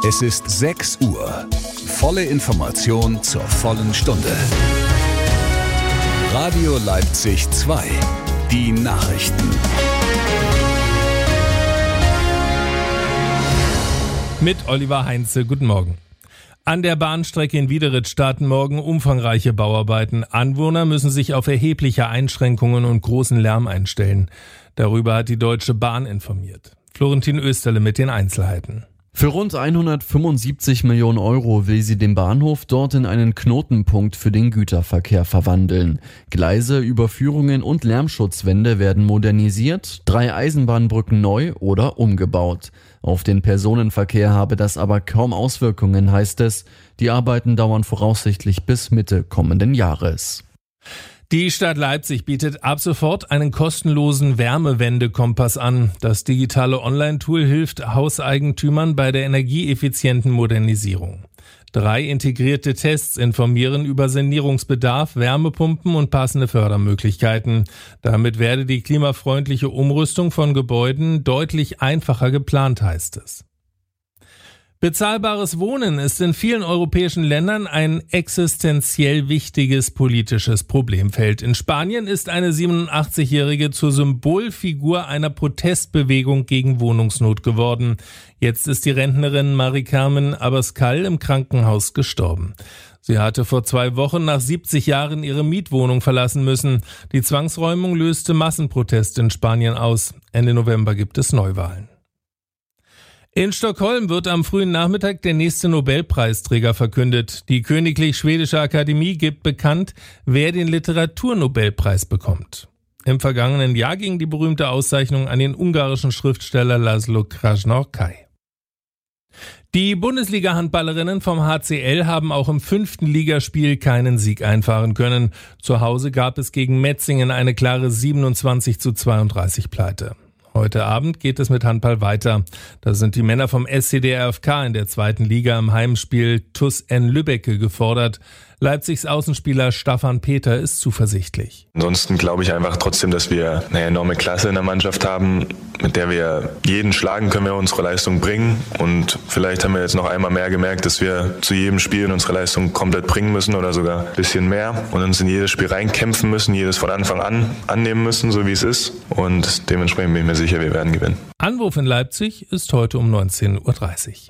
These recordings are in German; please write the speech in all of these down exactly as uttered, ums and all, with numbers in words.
Es ist sechs Uhr. Volle Information zur vollen Stunde. Radio Leipzig zwei. Die Nachrichten. Mit Oliver Heinze, guten Morgen. An der Bahnstrecke in Wiederitz starten morgen umfangreiche Bauarbeiten. Anwohner müssen sich auf erhebliche Einschränkungen und großen Lärm einstellen. Darüber hat die Deutsche Bahn informiert. Florentin Österle mit den Einzelheiten. Für rund hundertfünfundsiebzig Millionen Euro will sie den Bahnhof dort in einen Knotenpunkt für den Güterverkehr verwandeln. Gleise, Überführungen und Lärmschutzwände werden modernisiert, drei Eisenbahnbrücken neu oder umgebaut. Auf den Personenverkehr habe das aber kaum Auswirkungen, heißt es. Die Arbeiten dauern voraussichtlich bis Mitte kommenden Jahres. Die Stadt Leipzig bietet ab sofort einen kostenlosen Wärmewendekompass an. Das digitale Online-Tool hilft Hauseigentümern bei der energieeffizienten Modernisierung. Drei integrierte Tests informieren über Sanierungsbedarf, Wärmepumpen und passende Fördermöglichkeiten. Damit werde die klimafreundliche Umrüstung von Gebäuden deutlich einfacher geplant, heißt es. Bezahlbares Wohnen ist in vielen europäischen Ländern ein existenziell wichtiges politisches Problemfeld. In Spanien ist eine siebenundachtzigjährige zur Symbolfigur einer Protestbewegung gegen Wohnungsnot geworden. Jetzt ist die Rentnerin Mari Carmen Abascal im Krankenhaus gestorben. Sie hatte vor zwei Wochen nach siebzig Jahren ihre Mietwohnung verlassen müssen. Die Zwangsräumung löste Massenproteste in Spanien aus. Ende November gibt es Neuwahlen. In Stockholm wird am frühen Nachmittag der nächste Nobelpreisträger verkündet. Die Königlich Schwedische Akademie gibt bekannt, wer den Literaturnobelpreis bekommt. Im vergangenen Jahr ging die berühmte Auszeichnung an den ungarischen Schriftsteller Laszlo Krasznahorkai. Die Bundesliga-Handballerinnen vom H C L haben auch im fünften Ligaspiel keinen Sieg einfahren können. Zu Hause gab es gegen Metzingen eine klare siebenundzwanzig zu zweiunddreißig Pleite. Heute Abend geht es mit Handball weiter. Da sind die Männer vom S C D R F K in der zweiten Liga im Heimspiel T U S N Lübbecke gefordert. Leipzigs Außenspieler Staffan Peter ist zuversichtlich. Ansonsten glaube ich einfach trotzdem, dass wir eine enorme Klasse in der Mannschaft haben, mit der wir jeden schlagen können, wir unsere Leistung bringen. Und vielleicht haben wir jetzt noch einmal mehr gemerkt, dass wir zu jedem Spiel unsere Leistung komplett bringen müssen oder sogar ein bisschen mehr und uns in jedes Spiel reinkämpfen müssen, jedes von Anfang an annehmen müssen, so wie es ist. Und dementsprechend bin ich mir sicher, wir werden gewinnen. Anwurf in Leipzig ist heute um neunzehn Uhr dreißig.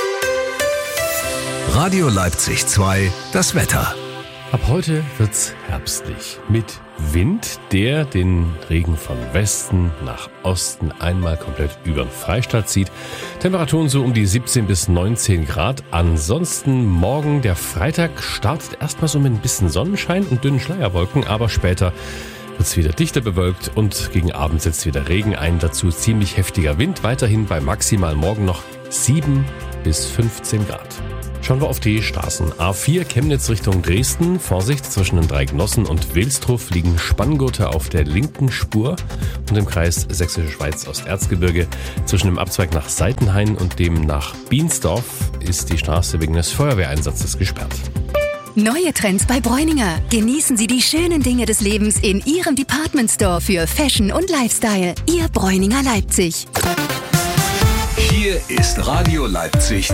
Radio Leipzig zwei, das Wetter. Ab heute wird's herbstlich mit Wind, der den Regen von Westen nach Osten einmal komplett über den Freistaat zieht. Temperaturen so um die siebzehn bis neunzehn Grad. Ansonsten morgen, der Freitag, startet erstmal so mit ein bisschen Sonnenschein und dünnen Schleierwolken, aber später wird's wieder dichter bewölkt und gegen Abend setzt wieder Regen ein. Dazu ziemlich heftiger Wind, weiterhin bei maximal morgen noch sieben bis fünfzehn Grad. Schauen wir auf die Straßen. A vier Chemnitz Richtung Dresden. Vorsicht, zwischen den Dreignossen und Wilsdruf liegen Spanngurte auf der linken Spur. Und im Kreis Sächsische Schweiz Osterzgebirge zwischen dem Abzweig nach Seitenhain und dem nach Biensdorf ist die Straße wegen des Feuerwehreinsatzes gesperrt. Neue Trends bei Bräuninger. Genießen Sie die schönen Dinge des Lebens in Ihrem Department Store für Fashion und Lifestyle. Ihr Bräuninger Leipzig. Hier ist Radio Leipzig